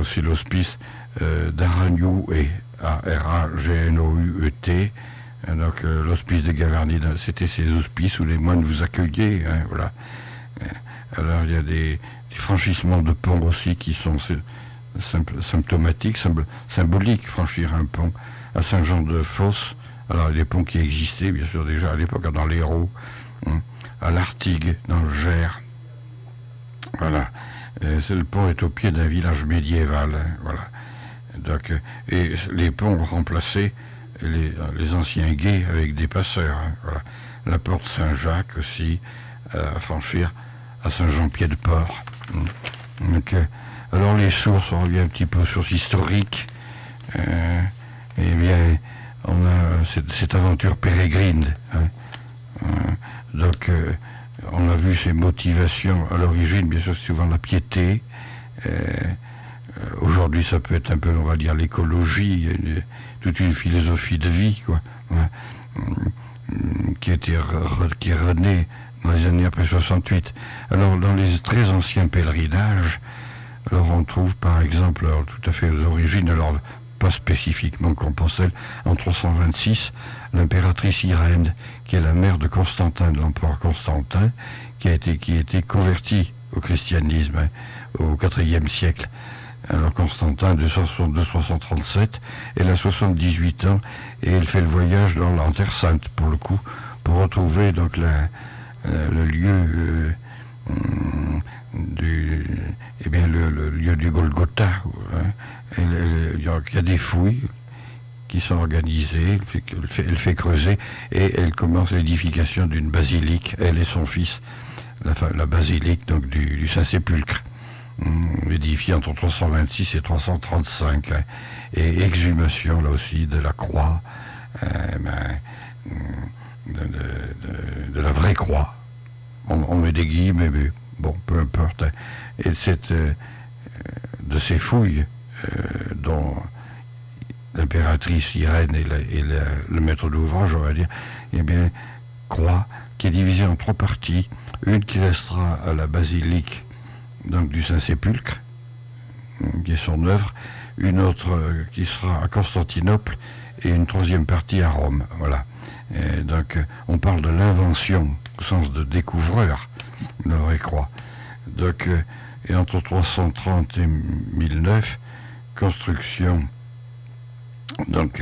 aussi l'hospice d'Aragnout, Aragnout. Donc l'hospice de Gavarnie, c'était ces hospices où les moines vous accueillaient. Hein, voilà. Alors il y a des franchissements de ponts aussi qui sont symptomatiques, symboliques. Franchir un pont à Saint-Jean-de-Fosse. Alors des ponts qui existaient bien sûr déjà à l'époque dans l'Hérault, hein, à l'Artigue, dans le Gers. Voilà. Le pont est au pied d'un village médiéval. Hein, voilà. Donc, et les ponts ont remplacé les anciens gués avec des passeurs. Hein, voilà. La porte Saint-Jacques aussi, à franchir à Saint-Jean-Pied-de-Port. Donc, alors les sources, on revient un petit peu aux sources historiques. Eh bien, on a cette aventure pérégrine. Hein, donc, on a vu ses motivations à l'origine, bien sûr, souvent la piété. Aujourd'hui, ça peut être un peu, on va dire, l'écologie, toute une philosophie de vie, quoi, hein, qui est renée dans les années après 68. Alors, dans les très anciens pèlerinages, alors on trouve par exemple, alors, tout à fait aux origines, alors pas spécifiquement Compostelle, en 326, l'impératrice Irène, qui est la mère de Constantin, de l'empereur Constantin, qui a été convertie au christianisme, hein, au IVe siècle. Alors Constantin, 262-337, elle a 78 ans et elle fait le voyage en Terre Sainte, pour le coup, pour retrouver donc le lieu le lieu du Golgotha. Hein. Il y a des fouilles qui sont organisées, elle fait creuser et elle commence l'édification d'une basilique, elle et son fils, la basilique donc du Saint-Sépulcre, édifiée entre 326 et 335, hein, et exhumation là aussi de la croix, de la vraie croix. On met des guillemets, mais bon, peu importe. Hein. Et de ces fouilles dont l'impératrice Irène et le maître d'ouvrage, on va dire, eh bien, croix qui est divisée en 3 parties. Une qui restera à la basilique donc du Saint-Sépulcre, qui est son œuvre, une autre qui sera à Constantinople et une 3e partie à Rome. Voilà. Et donc on parle de l'invention au sens de découvreur de la vraie croix. Donc, et entre 330 et 1009, construction donc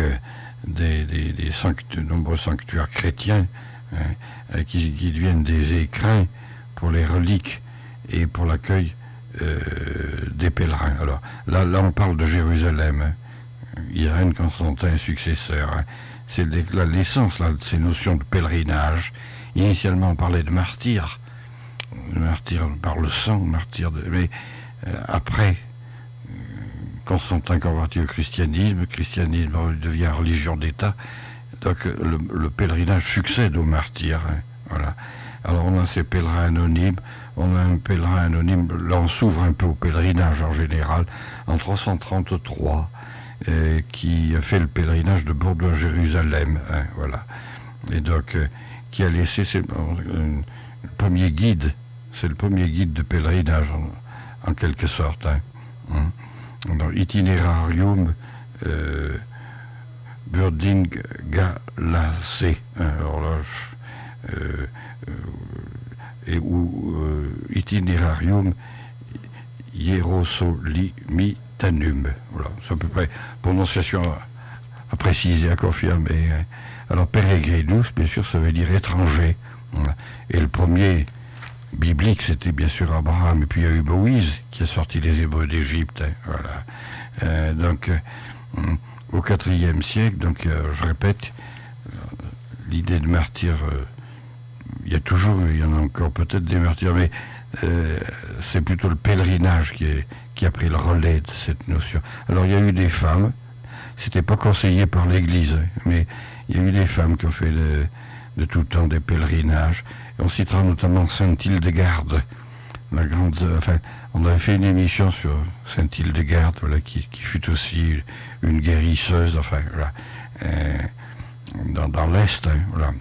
de nombreux sanctuaires chrétiens, hein, qui deviennent des écrins pour les reliques et pour l'accueil des pèlerins. Alors là on parle de Jérusalem, hein. Irène, Constantin, successeur. Hein. C'est la naissance là, de ces notions de pèlerinage. Initialement on parlait de martyrs par le sang, mais après Constantin converti au christianisme devient religion d'État, donc le pèlerinage succède aux martyrs. Hein, voilà. Alors on a ces pèlerins anonymes, on a un pèlerin anonyme, là on s'ouvre un peu au pèlerinage en général, en 333, qui a fait le pèlerinage de Bordeaux à Jérusalem, hein, voilà. Et donc qui a laissé le premier guide, c'est le premier guide de pèlerinage en quelque sorte. Hein. Dans Itinerarium Burding Galacé, hein, alors là, Itinerarium Hierosolitanum. Voilà, c'est à peu près prononciation à préciser, à confirmer. Hein. Alors Peregrinus, bien sûr, ça veut dire étranger. Voilà. Et le premier biblique, c'était bien sûr Abraham, et puis il y a eu Moïse qui a sorti les Hébreux d'Égypte. Hein, voilà. Donc, au IVe siècle, donc je répète, l'idée de martyr, il y en a encore peut-être des martyrs, mais c'est plutôt le pèlerinage qui a pris le relais de cette notion. Alors il y a eu des femmes, c'était pas conseillé par l'Église, hein, mais il y a eu des femmes qui ont fait de tout temps des pèlerinages. Et on citera notamment Sainte Hildegarde, la grande. Enfin, on avait fait une émission sur Sainte Hildegarde, voilà, qui fut aussi une guérisseuse, enfin, voilà, dans l'Est, hein, voilà,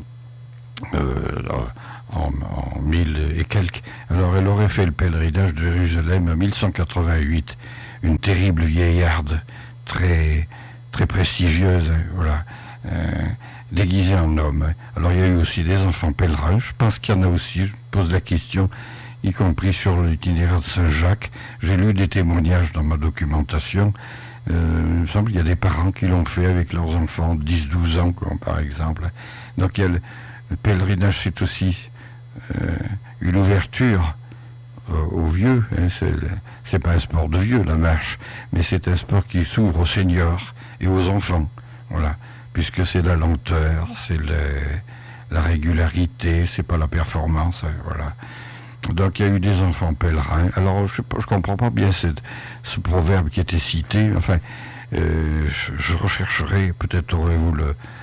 en 1000 et quelques. Alors, elle aurait fait le pèlerinage de Jérusalem en 1188, une terrible vieillarde, très, très prestigieuse, hein, voilà, déguisée en homme. Hein. Alors il y a eu aussi des enfants pèlerins, je pense qu'il y en a aussi, je pose la question, y compris sur l'itinéraire de Saint-Jacques. J'ai lu des témoignages dans ma documentation. Il me semble qu'il y a des parents qui l'ont fait avec leurs enfants, 10-12 ans, quoi, par exemple. Donc il y a le pèlerinage, c'est aussi une ouverture aux vieux. Hein, c'est pas un sport de vieux, la marche, mais c'est un sport qui s'ouvre aux seniors et aux enfants. Voilà. Puisque c'est la lenteur, c'est la régularité, c'est pas la performance. Hein, voilà. Donc il y a eu des enfants pèlerins. Alors je comprends pas bien ce proverbe qui était cité. Enfin, je rechercherai, peut-être aurez-vous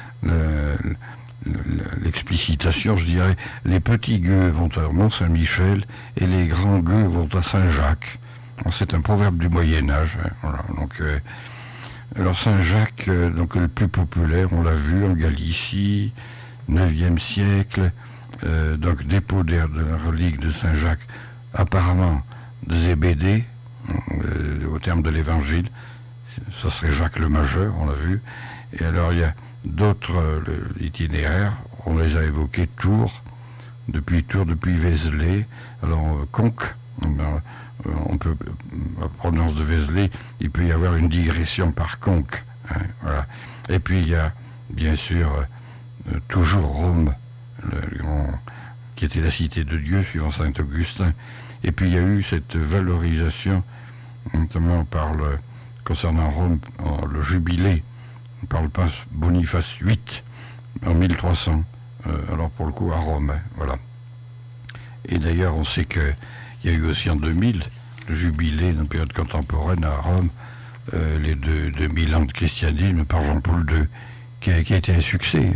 l'explicitation, je dirais, les petits gueux vont à Mont-Saint-Michel et les grands gueux vont à Saint-Jacques. C'est un proverbe du Moyen-Âge. Hein, voilà. Donc, alors Saint-Jacques, donc le plus populaire, on l'a vu en Galicie, 9e siècle. Donc dépôt de la relique de Saint-Jacques, apparemment de Zébédée, au terme de l'évangile, ça serait Jacques le Majeur, on l'a vu. Et alors il y a d'autres itinéraires, on les a évoqués, Tours, depuis Vézelay, alors Conques, on peut, à provenance de Vézelay, il peut y avoir une digression par Conques, hein, voilà. Et puis il y a bien sûr toujours Rome, qui était la cité de Dieu, suivant saint Augustin. Et puis il y a eu cette valorisation, notamment concernant Rome, le jubilé, par le pape Boniface VIII, en 1300, alors pour le coup à Rome, hein, voilà. Et d'ailleurs, on sait qu'il y a eu aussi en 2000, le jubilé d'une période contemporaine à Rome, les 2000 ans de christianisme par Jean-Paul II, qui a été un succès,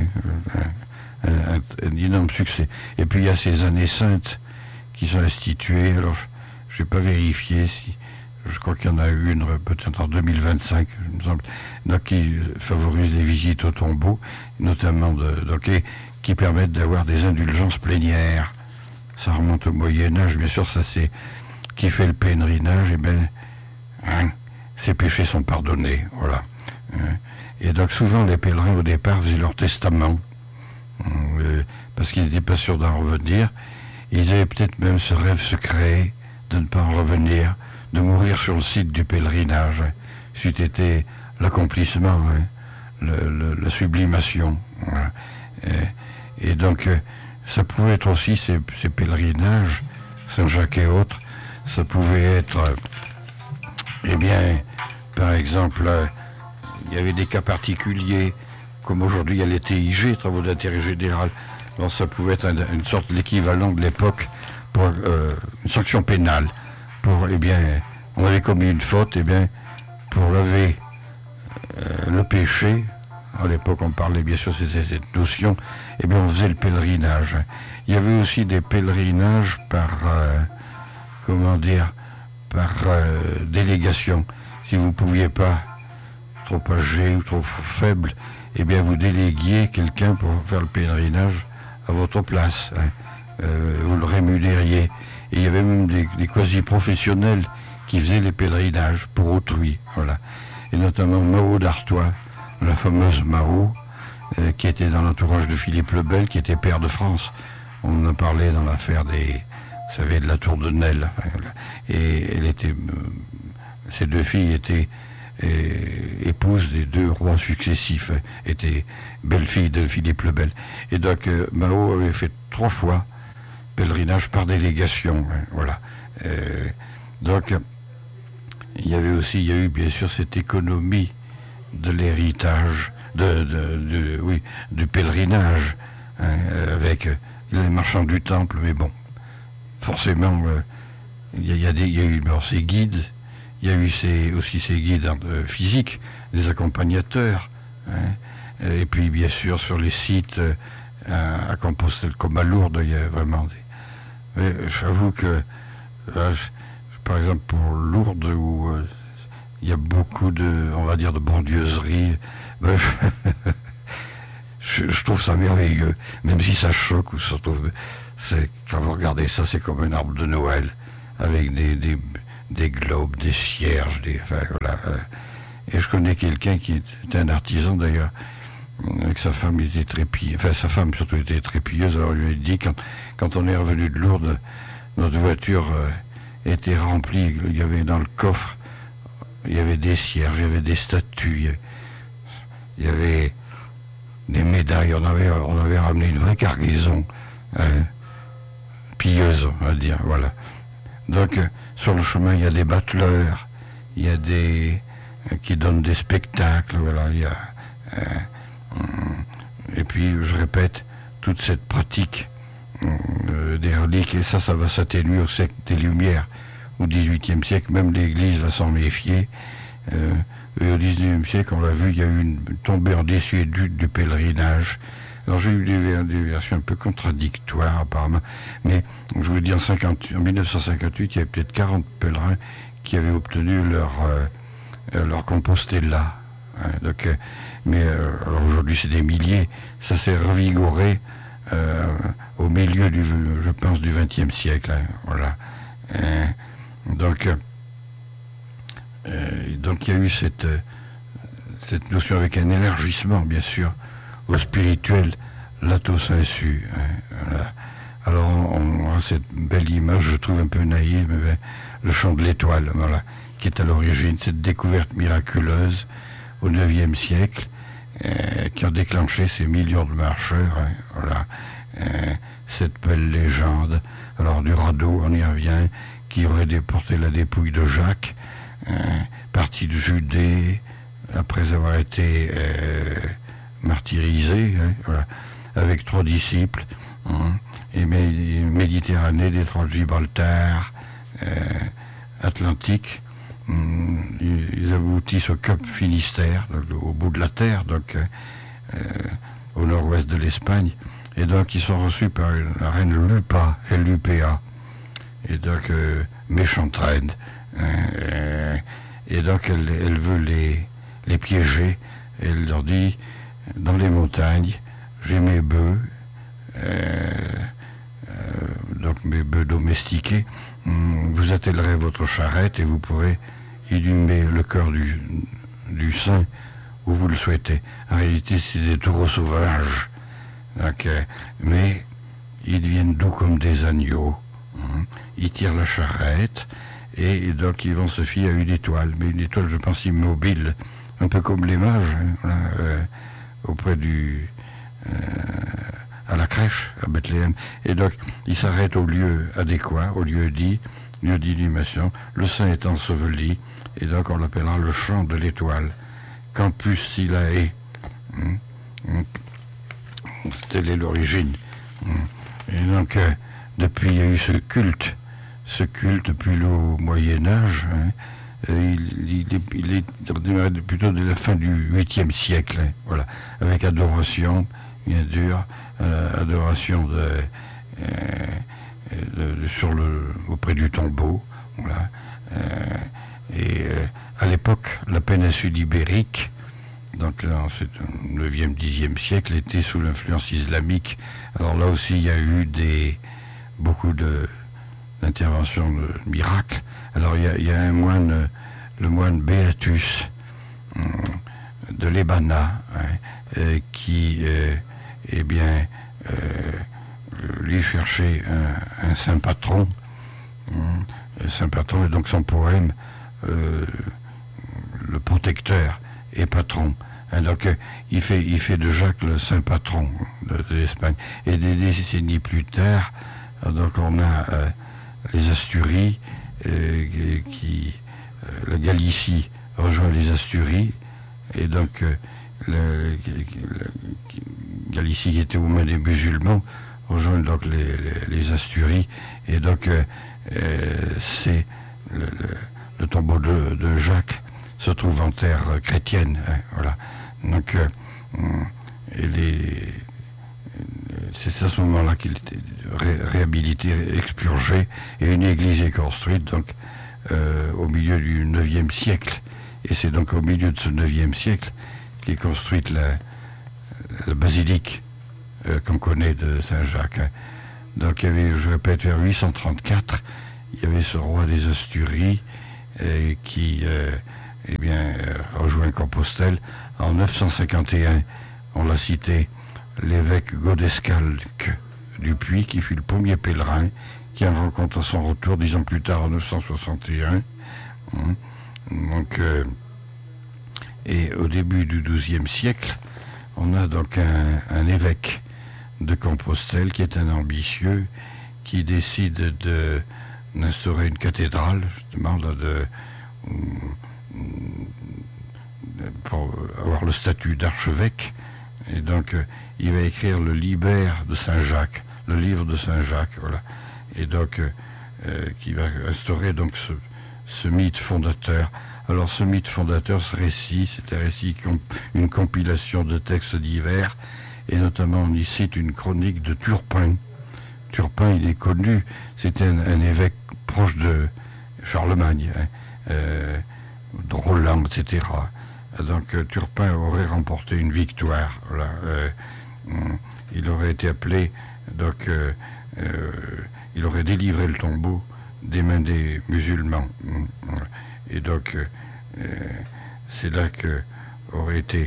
un énorme succès. Et puis il y a ces années saintes qui sont instituées. Alors je n'ai pas vérifié si je crois qu'il y en a une peut-être en 2025, il me semble, donc qui favorise les visites au tombeau, notamment qui permettent d'avoir des indulgences plénières. Ça remonte au Moyen-Âge, bien sûr, ça c'est qui fait le pèlerinage, et bien ses péchés sont pardonnés, voilà. Et donc souvent les pèlerins au départ faisaient leur testament, parce qu'ils n'étaient pas sûrs d'en revenir. Ils avaient peut-être même ce rêve secret de ne pas en revenir, de mourir sur le site du pèlerinage, c'eût été l'accomplissement, la sublimation. Voilà. Et donc, ça pouvait être aussi ces pèlerinages, Saint-Jacques et autres, ça pouvait être, eh bien, par exemple, il y avait des cas particuliers, comme aujourd'hui il y a les TIG, travaux d'intérêt général. Alors ça pouvait être une sorte d'équivalent de l'époque pour une sanction pénale. Pour, eh bien, on avait commis une faute, eh bien, pour laver le péché, à l'époque on parlait bien sûr, c'était cette notion, eh bien on faisait le pèlerinage. Il y avait aussi des pèlerinages par, par délégation. Si vous ne pouviez pas, trop âgé ou trop faible, eh bien vous déléguiez quelqu'un pour faire le pèlerinage à votre place. Hein. Vous le rémunériez. Et il y avait même des quasi-professionnels qui faisaient les pèlerinages pour autrui. Voilà. Et notamment Mao d'Artois, la fameuse Mao, qui était dans l'entourage de Philippe le Bel, qui était pair de France. On en a parlé dans l'affaire vous savez, de la tour de Nesle. Et elle était, ces deux filles étaient épouse des deux rois successifs, était belle-fille de Philippe le Bel. Et donc Mao avait fait 3 fois pèlerinage par délégation. Hein, voilà. Donc il y a eu bien sûr cette économie de l'héritage, du pèlerinage, hein, avec les marchands du temple, mais bon, forcément, il y a eu ces guides. Il y a eu aussi ces guides physiques, des accompagnateurs, hein, et puis bien sûr sur les sites à Compostelle comme à Lourdes, il y a vraiment des... Mais j'avoue que, par exemple pour Lourdes, où il y a beaucoup on va dire, de bondieuserie, je trouve ça merveilleux, même si ça choque, ou quand vous regardez ça, c'est comme un arbre de Noël, avec des des globes, des cierges, enfin, voilà. Et je connais quelqu'un qui était un artisan d'ailleurs, avec sa femme, il était très pieux, enfin sa femme surtout était très pieuse, alors il lui a dit quand on est revenu de Lourdes, notre voiture était remplie, il y avait dans le coffre, il y avait des cierges, il y avait des statues, il y avait des médailles, on avait ramené une vraie cargaison, pilleuse, on va dire, voilà. Donc sur le chemin, il y a des battleurs, il y a des qui donnent des spectacles, voilà, il y a et puis je répète, toute cette pratique des reliques, et ça va s'atténuer au siècle des Lumières, au XVIIIe siècle, même l'Église va s'en méfier. Et au XIXe siècle, on l'a vu, il y a eu une tombée en désuétude du pèlerinage. Alors j'ai eu des versions un peu contradictoires apparemment, mais je vous dis en 1958, il y avait peut-être 40 pèlerins qui avaient obtenu leur Compostela. Donc, mais alors aujourd'hui c'est des milliers, ça s'est revigoré au milieu je pense, du XXe siècle. Voilà. Donc il y a eu cette notion avec un élargissement, bien sûr, au spirituel, lato sensu. Voilà. Alors on a cette belle image, je trouve un peu naïve, mais le chant de l'étoile, voilà, qui est à l'origine, cette découverte miraculeuse au IXe siècle, qui a déclenché ces millions de marcheurs, voilà, cette belle légende. Alors du radeau, on y revient, qui aurait déporté la dépouille de Jacques, parti de Judée, après avoir été martyrisé, voilà, avec 3 disciples, et Méditerranée, détroit de Gibraltar, Atlantique. Ils aboutissent au Cap Finistère, donc, au bout de la terre, donc au nord-ouest de l'Espagne, et donc ils sont reçus par la reine Lupa, Lupa, et donc méchante reine, et donc elle veut les piéger, et elle leur dit, dans les montagnes, j'ai mes bœufs, donc mes bœufs domestiqués, vous attellerez votre charrette et vous pourrez inhumer le cœur du saint où vous le souhaitez. En réalité, c'est des taureaux sauvages, donc, mais ils deviennent doux comme des agneaux. Ils tirent la charrette et donc ils vont se fier à une étoile, mais une étoile, je pense, immobile, un peu comme les mages, auprès à la crèche à Bethléem. Et donc ils s'arrêtent au lieu adéquat, au lieu dit, lieu d'inhumation. Le saint est enseveli, et donc on l'appellera le chant de l'étoile, Campus Silae. Telle est l'origine. Et donc depuis il y a eu ce culte depuis le Moyen-Âge, il est plutôt de la fin du 8e siècle, voilà, avec adoration, bien sûr, adoration auprès du tombeau, voilà. Et à l'époque, la péninsule ibérique, donc dans ce 9e, 10e siècle, était sous l'influence islamique. Alors là aussi, il y a eu beaucoup d'interventions de miracles. Alors il y a un moine, le moine Beatus de Lebana, qui lui cherchait un saint patron. Saint patron, et donc son poème, le protecteur et patron. Donc il fait de Jacques le saint patron de l'Espagne. Et des décennies plus tard, donc on a les Asturies, la Galicie rejoint les Asturies, et donc Galicie qui était aux mains des musulmans rejoint donc les Asturies, et donc c'est le tombeau de Jacques se trouve en terre chrétienne, voilà. Donc c'est à ce moment-là qu'il était réhabilité, expurgé, et une église est construite donc au milieu du 9e siècle. Et c'est donc au milieu de ce 9e siècle qu'est construite la basilique qu'on connaît de Saint-Jacques. Donc il y avait, je répète, vers 834, il y avait ce roi des Asturies qui rejoint Compostelle en 951. On l'a cité, l'évêque Godescalque du Puy, qui fut le premier pèlerin, qui en rencontre à son retour 10 ans plus tard en 961. Donc, et au début du XIIe siècle, on a donc un évêque de Compostelle qui est un ambitieux, qui décide d'instaurer une cathédrale, justement, pour avoir le statut d'archevêque. Et donc, il va écrire le Libère de Saint-Jacques, le livre de Saint-Jacques, voilà. Et donc, qui va instaurer donc ce mythe fondateur. Alors, ce mythe fondateur, ce récit, c'est un récit, une compilation de textes divers, et notamment, on y cite une chronique de Turpin. Turpin, il est connu, c'était un évêque proche de Charlemagne, de Roland, etc. Donc Turpin aurait remporté une victoire. Voilà. Il aurait été appelé, donc il aurait délivré le tombeau des mains des musulmans. Et donc c'est là que aurait été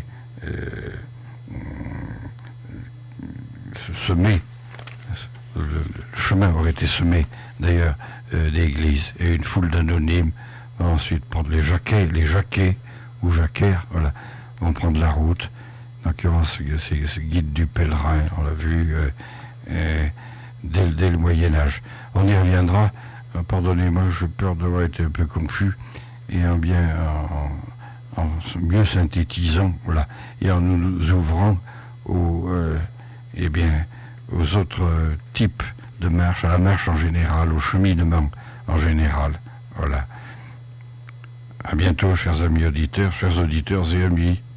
semé, le chemin aurait été semé d'ailleurs d'églises, et une foule d'anonymes va ensuite prendre les jaquets ou jacquers, voilà, vont prendre la route. En l'occurrence, ce guide du pèlerin, on l'a vu dès le Moyen-Âge. On y reviendra. Pardonnez-moi, j'ai peur d'avoir été un peu confus, et en mieux synthétisant, voilà, et en nous ouvrant aux autres types de marche, à la marche en général, au cheminement en général. Voilà. À bientôt, chers amis auditeurs, chers auditeurs et amis.